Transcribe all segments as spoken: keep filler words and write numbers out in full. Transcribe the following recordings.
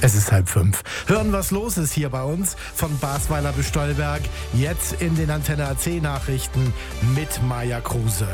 Es ist halb fünf. Hören, was los ist hier bei uns von Basweiler bis Stolberg. Jetzt in den Antenne A C Nachrichten mit Maja Kruse.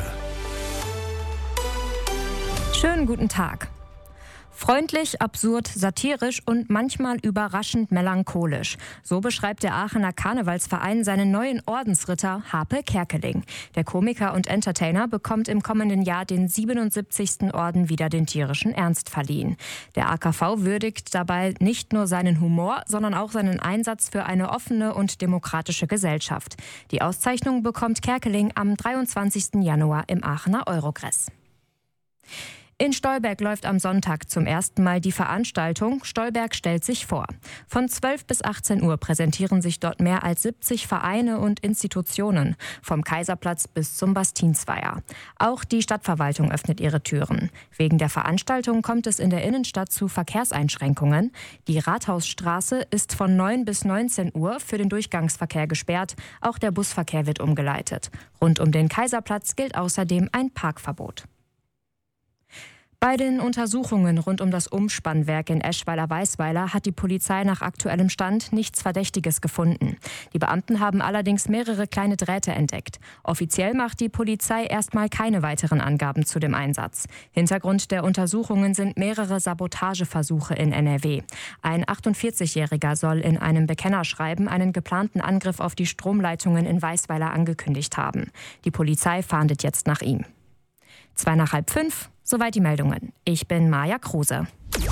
Schönen guten Tag. Freundlich, absurd, satirisch und manchmal überraschend melancholisch. So beschreibt der Aachener Karnevalsverein seinen neuen Ordensritter Harpe Kerkeling. Der Komiker und Entertainer bekommt im kommenden Jahr den siebenundsiebzigsten Orden wieder den tierischen Ernst verliehen. Der A K V würdigt dabei nicht nur seinen Humor, sondern auch seinen Einsatz für eine offene und demokratische Gesellschaft. Die Auszeichnung bekommt Kerkeling am dreiundzwanzigsten Januar im Aachener Eurogress. In Stolberg läuft am Sonntag zum ersten Mal die Veranstaltung Stolberg stellt sich vor. Von zwölf bis achtzehn Uhr präsentieren sich dort mehr als siebzig Vereine und Institutionen, vom Kaiserplatz bis zum Bastinsweiher. Auch die Stadtverwaltung öffnet ihre Türen. Wegen der Veranstaltung kommt es in der Innenstadt zu Verkehrseinschränkungen. Die Rathausstraße ist von neun bis neunzehn Uhr für den Durchgangsverkehr gesperrt. Auch der Busverkehr wird umgeleitet. Rund um den Kaiserplatz gilt außerdem ein Parkverbot. Bei den Untersuchungen rund um das Umspannwerk in Eschweiler-Weisweiler hat die Polizei nach aktuellem Stand nichts Verdächtiges gefunden. Die Beamten haben allerdings mehrere kleine Drähte entdeckt. Offiziell macht die Polizei erstmal keine weiteren Angaben zu dem Einsatz. Hintergrund der Untersuchungen sind mehrere Sabotageversuche in N R W. Ein achtundvierzigjähriger soll in einem Bekennerschreiben einen geplanten Angriff auf die Stromleitungen in Weisweiler angekündigt haben. Die Polizei fahndet jetzt nach ihm. Zwei nach halb fünf. Soweit die Meldungen. Ich bin Maja Kruse.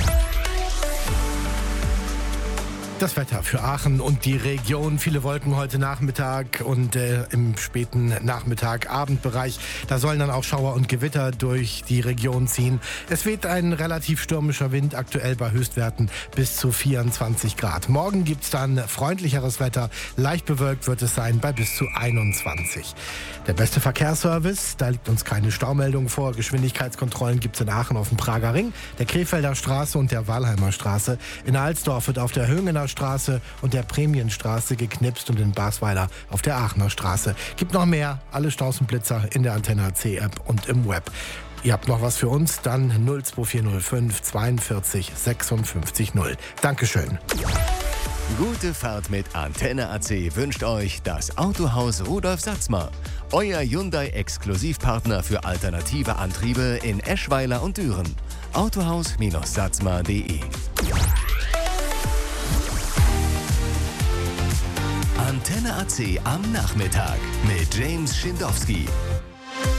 Das Wetter für Aachen und die Region. Viele Wolken heute Nachmittag und äh, im späten Nachmittag, Abendbereich. Da sollen dann auch Schauer und Gewitter durch die Region ziehen. Es weht ein relativ stürmischer Wind, aktuell bei Höchstwerten bis zu vierundzwanzig Grad. Morgen gibt es dann freundlicheres Wetter. Leicht bewölkt wird es sein bei bis zu einundzwanzig. Der beste Verkehrsservice, da liegt uns keine Staumeldung vor. Geschwindigkeitskontrollen gibt es in Aachen auf dem Prager Ring, der Krefelder Straße und der Walheimer Straße. In Alsdorf wird auf der Höhengener Straße und der Prämienstraße geknipst und in Basweiler auf der Aachener Straße. Gibt noch mehr, alle Staus und Blitzer in der Antenne A C App und im Web. Ihr habt noch was für uns? Dann null zwei vier null fünf zweiundvierzig sechsundfünfzig null. Dankeschön. Gute Fahrt mit Antenne A C wünscht euch das Autohaus Rudolf Satzmar. Euer Hyundai-Exklusivpartner für alternative Antriebe in Eschweiler und Düren. autohaus Satzmar punkt de. Antenne A C am Nachmittag mit James Schindowski.